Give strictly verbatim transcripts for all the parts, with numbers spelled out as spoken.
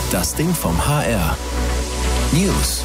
Das Ding vom H R. News.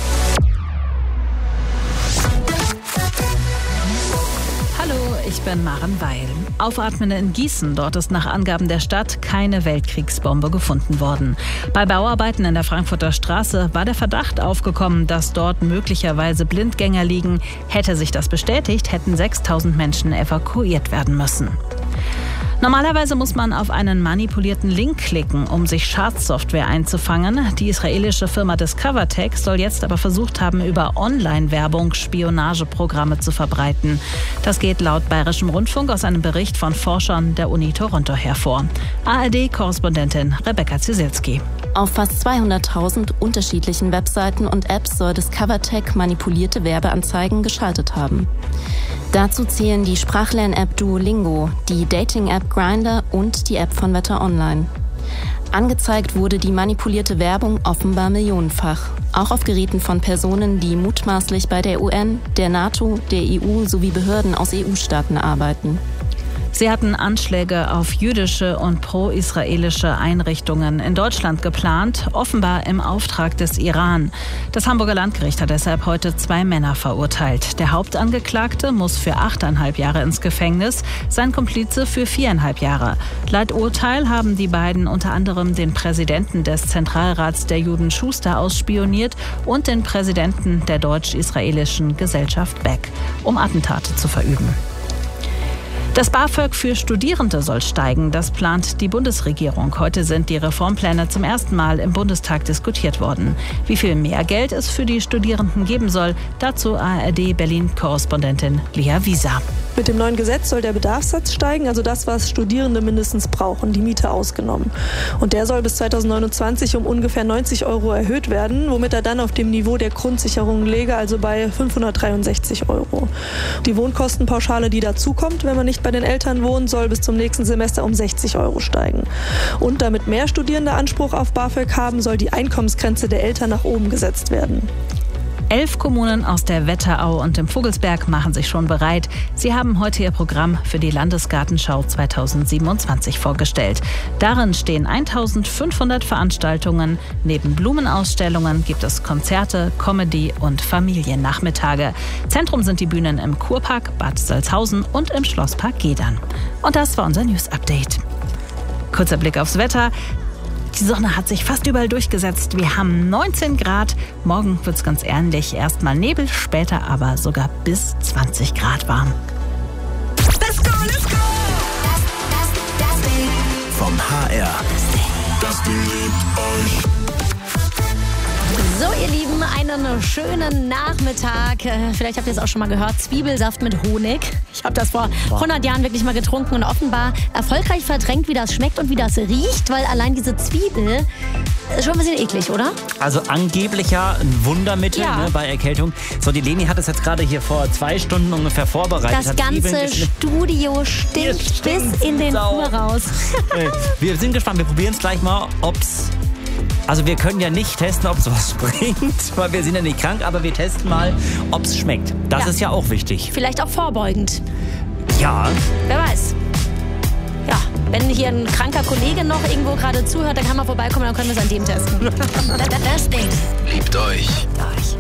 Hallo, ich bin Maren Weil. Aufatmen in Gießen. Dort ist nach Angaben der Stadt keine Weltkriegsbombe gefunden worden. Bei Bauarbeiten in der Frankfurter Straße war der Verdacht aufgekommen, dass dort möglicherweise Blindgänger liegen. Hätte sich das bestätigt, hätten sechstausend Menschen evakuiert werden müssen. Normalerweise muss man auf einen manipulierten Link klicken, um sich Schadsoftware einzufangen. Die israelische Firma DiscoverTech soll jetzt aber versucht haben, über Online-Werbung Spionageprogramme zu verbreiten. Das geht laut Bayerischem Rundfunk aus einem Bericht von Forschern der Uni Toronto hervor. A R D-Korrespondentin Rebecca Ziselski. Auf fast zweihunderttausend unterschiedlichen Webseiten und Apps soll DiscoverTech manipulierte Werbeanzeigen geschaltet haben. Dazu zählen die Sprachlern-App Duolingo, die Dating-App Grindr und die App von Wetter Online. Angezeigt wurde die manipulierte Werbung offenbar millionenfach, auch auf Geräten von Personen, die mutmaßlich bei der U N, der NATO, der E U sowie Behörden aus E U-Staaten arbeiten. Sie hatten Anschläge auf jüdische und pro-israelische Einrichtungen in Deutschland geplant, offenbar im Auftrag des Iran. Das Hamburger Landgericht hat deshalb heute zwei Männer verurteilt. Der Hauptangeklagte muss für achteinhalb Jahre ins Gefängnis, sein Komplize für viereinhalb Jahre. Laut Urteil haben die beiden unter anderem den Präsidenten des Zentralrats der Juden Schuster ausspioniert und den Präsidenten der deutsch-israelischen Gesellschaft Beck, um Attentate zu verüben. Das BAföG für Studierende soll steigen, das plant die Bundesregierung. Heute sind die Reformpläne zum ersten Mal im Bundestag diskutiert worden. Wie viel mehr Geld es für die Studierenden geben soll, dazu A R D-Berlin-Korrespondentin Lea Wieser. Mit dem neuen Gesetz soll der Bedarfssatz steigen, also das, was Studierende mindestens brauchen, die Miete ausgenommen. Und der soll bis zweitausendneunundzwanzig um ungefähr neunzig Euro erhöht werden, womit er dann auf dem Niveau der Grundsicherung läge, also bei fünfhundertdreiundsechzig Euro. Die Wohnkostenpauschale, die dazukommt, wenn man nicht bei den Eltern wohnt, soll bis zum nächsten Semester um sechzig Euro steigen. Und damit mehr Studierende Anspruch auf BAföG haben, soll die Einkommensgrenze der Eltern nach oben gesetzt werden. Elf Kommunen aus der Wetterau und dem Vogelsberg machen sich schon bereit. Sie haben heute ihr Programm für die Landesgartenschau zweitausendsiebenundzwanzig vorgestellt. Darin stehen eintausendfünfhundert Veranstaltungen. Neben Blumenausstellungen gibt es Konzerte, Comedy und Familiennachmittage. Zentrum sind die Bühnen im Kurpark Bad Salzhausen und im Schlosspark Gedern. Und das war unser News-Update. Kurzer Blick aufs Wetter. Die Sonne hat sich fast überall durchgesetzt. Wir haben neunzehn Grad. Morgen wird es ganz ähnlich. Erstmal Nebel, später aber sogar bis zwanzig Grad warm. Let's go, let's go! Das, das, das Ding vom H R. Das Ding liebt euch. So, ihr Lieben, einen schönen Nachmittag. Vielleicht habt ihr es auch schon mal gehört. Zwiebelsaft mit Honig. Ich habe das vor hundert Jahren wirklich mal getrunken und offenbar erfolgreich verdrängt, wie das schmeckt und wie das riecht, weil allein diese Zwiebel ist schon ein bisschen eklig, oder? Also angeblich ja ein Wundermittel, ja. ne, bei Erkältung. So, die Leni hat es jetzt gerade hier vor zwei Stunden ungefähr vorbereitet. Das hat ganze Studio stinkt bis in den Flur raus. Wir sind gespannt. Wir probieren es gleich mal, ob's... Also wir können ja nicht testen, ob es was bringt, weil wir sind ja nicht krank, aber wir testen mal, ob es schmeckt. Das ja. ist ja auch wichtig. Vielleicht auch vorbeugend. Ja. Wer weiß. Ja, wenn hier ein kranker Kollege noch irgendwo gerade zuhört, dann kann man vorbeikommen, dann können wir es an dem testen. Das Ding Liebt euch.